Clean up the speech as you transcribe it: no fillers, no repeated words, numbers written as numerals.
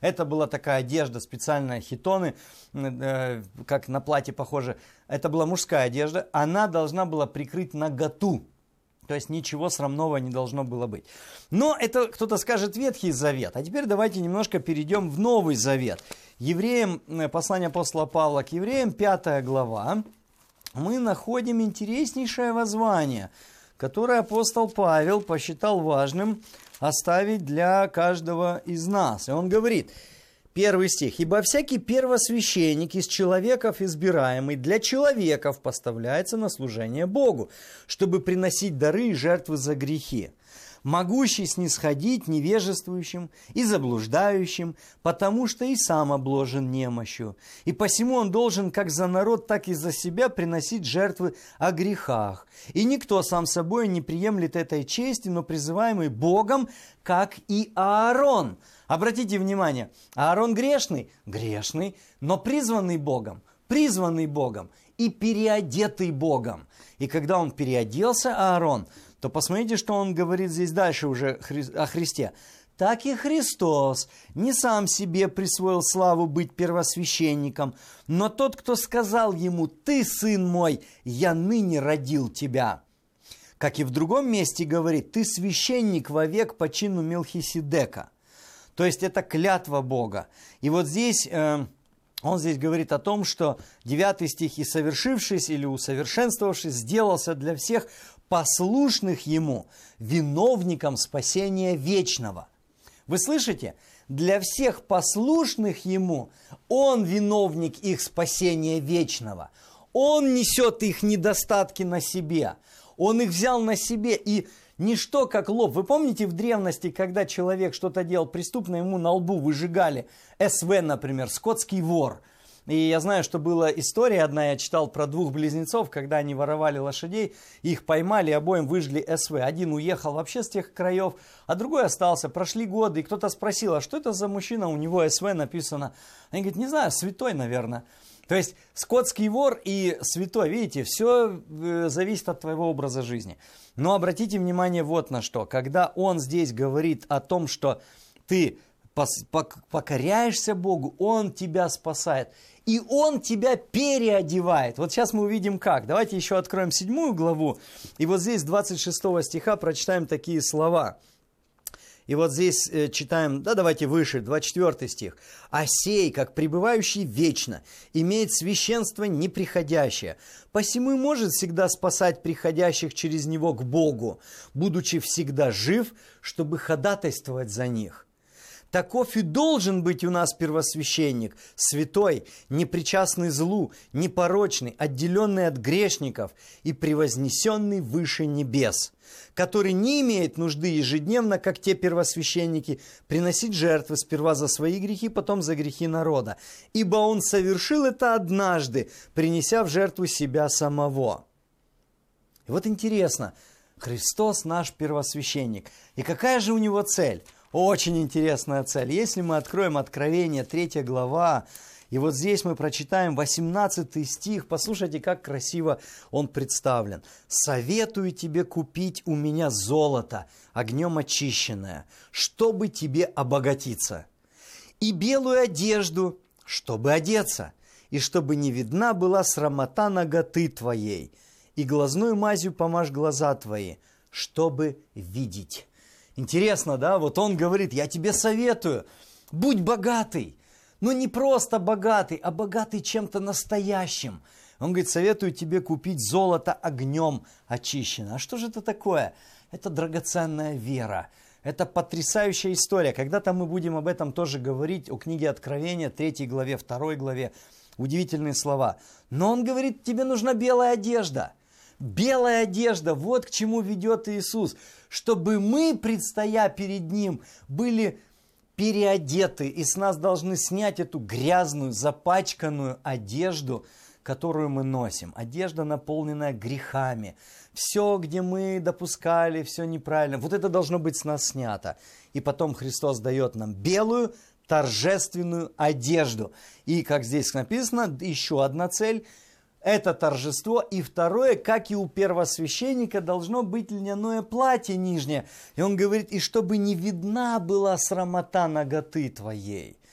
Это была такая одежда, специальная хитоны, как на платье похоже. Это была мужская одежда. Она должна была прикрыть наготу. То есть ничего срамного не должно было быть. Но это, кто-то скажет, Ветхий Завет. А теперь давайте немножко перейдем в Новый Завет. Евреям, послание апостола Павла к евреям, 5 глава. Мы находим интереснейшее воззвание, которое апостол Павел посчитал важным оставить для каждого из нас. И он говорит, 1 стих. «Ибо всякий первосвященник из человеков избираемый для человеков поставляется на служение Богу, чтобы приносить дары и жертвы за грехи, могущий снисходить невежествующим и заблуждающим, потому что и сам обложен немощью. И посему он должен как за народ, так и за себя приносить жертвы о грехах. И никто сам собой не приемлет этой чести, но призываемый Богом, как и Аарон». Обратите внимание, Аарон грешный? Грешный, но призванный Богом и переодетый Богом. И когда он переоделся, Аарон, то посмотрите, что он говорит здесь дальше уже о Христе. «Так и Христос не сам себе присвоил славу быть первосвященником, но тот, кто сказал ему: „Ты, сын мой, я ныне родил тебя“». Как и в другом месте говорит: «Ты священник вовек по чину Мелхиседека». То есть это клятва Бога. И вот здесь он здесь говорит о том, что 9 стих: «И совершившись или усовершенствовавшись, сделался для всех послушных ему виновником спасения вечного». Вы слышите? Для всех послушных ему он виновник их спасения вечного. Он несет их недостатки на себе. Он их взял на себе, и ничто как лоб. Вы помните в древности, когда человек что-то делал преступное, ему на лбу выжигали СВ, например, скотский вор. И я знаю, что была история одна, я читал про 2 близнецов, когда они воровали лошадей, их поймали, обоим выжгли СВ. Один уехал вообще с тех краев, а другой остался. Прошли годы, и кто-то спросил: а что это за мужчина, у него СВ написано? Они говорят: не знаю, святой, наверное. То есть скотский вор и святой, видите, все зависит от твоего образа жизни. Но обратите внимание вот на что. Когда он здесь говорит о том, что ты покоряешься Богу, Он тебя спасает. И Он тебя переодевает. Вот сейчас мы увидим как. Давайте еще откроем 7 главу. И вот здесь 26 стиха прочитаем такие слова. И вот здесь читаем, давайте выше, 24 стих. «А сей, как пребывающий вечно, имеет священство неприходящее, посему и может всегда спасать приходящих через него к Богу, будучи всегда жив, чтобы ходатайствовать за них. Таков и должен быть у нас первосвященник, святой, непричастный злу, непорочный, отделенный от грешников и превознесенный выше небес, который не имеет нужды ежедневно, как те первосвященники, приносить жертвы сперва за свои грехи, потом за грехи народа, ибо он совершил это однажды, принеся в жертву себя самого». И вот интересно, Христос наш первосвященник. И какая же у него цель? Очень интересная цель. Если мы откроем Откровение, 3 глава, и вот здесь мы прочитаем 18 стих, послушайте, как красиво он представлен. «Советую тебе купить у меня золото, огнем очищенное, чтобы тебе обогатиться, и белую одежду, чтобы одеться, и чтобы не видна была срамота наготы твоей, и глазную мазью помажь глаза твои, чтобы видеть». Интересно, да? Вот он говорит: я тебе советую, будь богатый. Но не просто богатый, а богатый чем-то настоящим. Он говорит: советую тебе купить золото огнем очищенное. А что же это такое? Это драгоценная вера. Это потрясающая история. Когда-то мы будем об этом тоже говорить, о книге Откровения, 3 главе, 2 главе. Удивительные слова. Но он говорит: тебе нужна белая одежда. Белая одежда, вот к чему ведет Иисус, чтобы мы, предстоя перед Ним, были переодеты, и с нас должны снять эту грязную, запачканную одежду, которую мы носим. Одежда, наполненная грехами. Все, где мы допускали, все неправильно. Вот это должно быть с нас снято. И потом Христос дает нам белую, торжественную одежду. И, как здесь написано, еще одна цель – это торжество. И второе, как и у первосвященника, должно быть льняное платье нижнее. И он говорит: и чтобы не видна была срамота наготы твоей.